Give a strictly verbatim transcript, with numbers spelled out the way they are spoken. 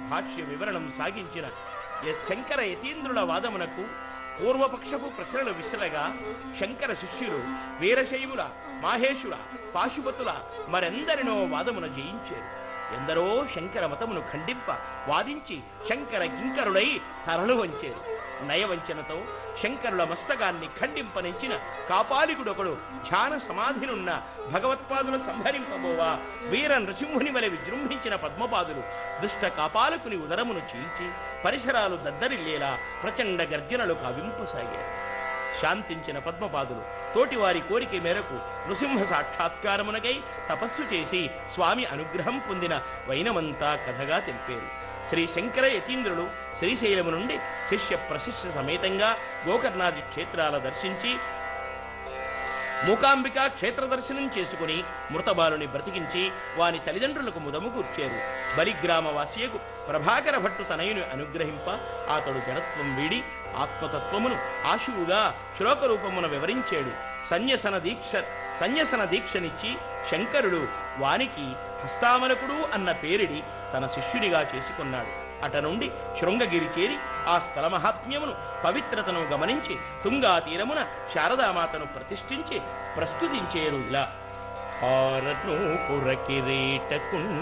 భాష్య వివరణం సాగించిన శంకర యతీంద్రుల వాదమునకు పూర్వపక్షపు ప్రశ్నలు విసరగా శంకర శిష్యులు వీరశైవుల మాహేశుల పాశుపతుల మరెందరినో వాదమున జయించారు. ఎందరో శంకర మతమును ఖండింప వాదించి శంకర కింకరుడై తరలు వంచారు. నయవంచనతో శంకరుల మస్తకాన్ని ఖండింపనించిన కాపాలికుడొకడు ధ్యాన సమాధినున్న భగవత్పాదులు సంహరింపబోవా వీర నృసింహుని వలె విజృంభించిన పద్మపాదులు దుష్ట కాపాలకుని ఉదరమును చీల్చి పరిసరాలు దద్దరిల్లేలా ప్రచండ గర్జనలు కావింపసాగారు. శాంతించిన పద్మపాదులు తోటివారి కోరిక మేరకు నృసింహ సాక్షాత్కారమునకై తపస్సు చేసి స్వామి అనుగ్రహం పొందిన వైనమంతా కథగా తెలిపారు. శ్రీ శంకర యతీంద్రులు శ్రీశైలము నుండి శిష్య ప్రశిష్య సమేతంగా గోకర్ణాది క్షేత్రాల దర్శించి మూకాంబిక క్షేత్ర దర్శనం చేసుకుని మృతబాలుని బ్రతికించి వాని తల్లిదండ్రులకు ముదము కూర్చారు. బలిగ్రామ వాసియకు ప్రభాకర భట్టు తనయుని అనుగ్రహింప అతడు జడత్వం వీడి ఆత్మతత్వమును ఆశువుగా శ్లోకరూపమున వివరించాడు. సన్యసన దీక్ష సన్యసన దీక్షనిచ్చి శంకరుడు వానికి హస్తామలకుడు అన్న పేరిడి తన శిష్యునిగా చేసుకున్నాడు. అట నుండి శృంగగిరి చేరి ఆ స్థల మహాత్మ్యమును పవిత్రతను గమనించి తుంగా తీరమున శారదామాతను ప్రతిష్ఠించి ప్రస్తుతించేరు ఇలా.